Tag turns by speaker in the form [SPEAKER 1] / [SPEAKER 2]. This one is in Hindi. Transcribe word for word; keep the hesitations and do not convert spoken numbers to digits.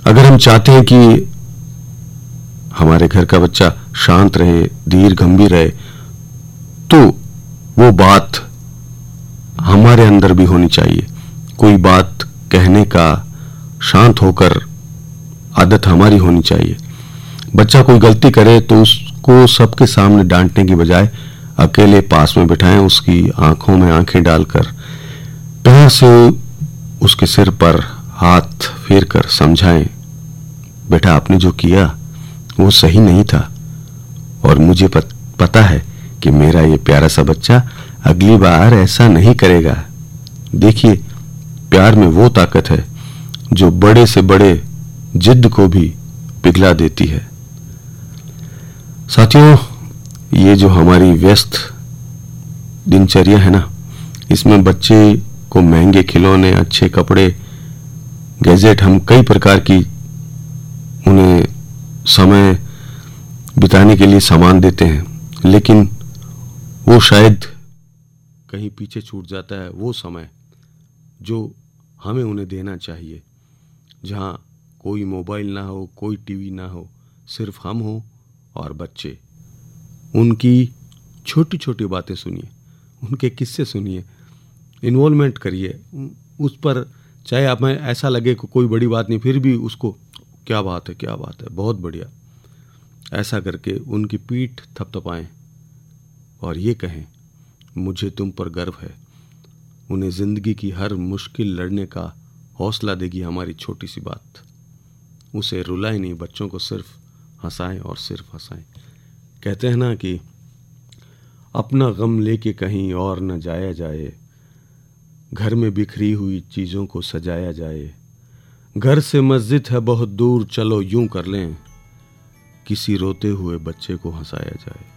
[SPEAKER 1] अगर हम चाहते हैं कि हमारे घर का बच्चा शांत रहे, धीर गंभीर रहे, तो वो बात हमारे अंदर भी होनी चाहिए। कोई बात कहने का शांत होकर आदत हमारी होनी चाहिए। बच्चा कोई गलती करे तो उसको सबके सामने डांटने की बजाय अकेले पास में बिठाएं, उसकी आंखों में आंखें डालकर प्यार से उसके सिर पर हाथ फेर कर समझाएं, बेटा आपने जो किया वो सही नहीं था और मुझे पत, पता है कि मेरा ये प्यारा सा बच्चा अगली बार ऐसा नहीं करेगा। देखिए, प्यार में वो ताकत है जो बड़े से बड़े जिद को भी पिघला देती है। साथियों, ये जो हमारी व्यस्त दिनचर्या है ना, इसमें बच्चे को महंगे खिलौने, अच्छे कपड़े, गैजेट, हम कई प्रकार की उन्हें समय बिताने के लिए सामान देते हैं, लेकिन वो शायद कहीं पीछे छूट जाता है वो समय जो हमें उन्हें देना चाहिए, जहां कोई मोबाइल ना हो, कोई टीवी ना हो, सिर्फ हम हो और बच्चे। उनकी छोटी छोटी बातें सुनिए, उनके किस्से सुनिए, इन्वॉल्वमेंट करिए उस पर। चाहे आप में ऐसा लगे कि कोई बड़ी बात नहीं, फिर भी उसको क्या बात है, क्या बात है, बहुत बढ़िया, ऐसा करके उनकी पीठ थपथपाएं और ये कहें, मुझे तुम पर गर्व है। उन्हें जिंदगी की हर मुश्किल लड़ने का हौसला देगी हमारी छोटी सी बात। उसे रुलाएं नहीं, बच्चों को सिर्फ हंसाएं और सिर्फ हंसाएं। कहते हैं ना कि अपना गम लेके कहीं और न जाया जाए, घर में बिखरी हुई चीज़ों को सजाया जाए, घर से मस्जिद है बहुत दूर, चलो यूं कर लें, किसी रोते हुए बच्चे को हंसाया जाए।